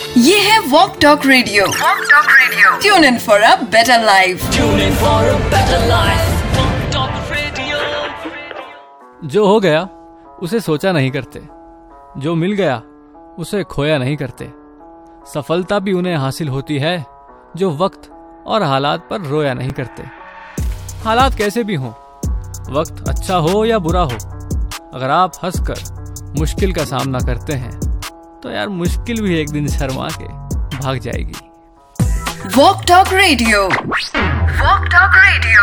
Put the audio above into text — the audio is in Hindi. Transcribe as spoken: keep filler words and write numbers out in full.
ये है walk talk radio. Walk talk radio. Tune in for a better life. Tune in for a better life. Walk talk radio. जो हो गया उसे सोचा नहीं करते, जो मिल गया उसे खोया नहीं करते। सफलता भी उन्हें हासिल होती है जो वक्त और हालात पर रोया नहीं करते। हालात कैसे भी हों, वक्त अच्छा हो या बुरा हो, अगर आप हंसकर मुश्किल का सामना करते हैं तो यार मुश्किल भी एक दिन शर्मा के भाग जाएगी। Walk talk radio. Walk talk radio.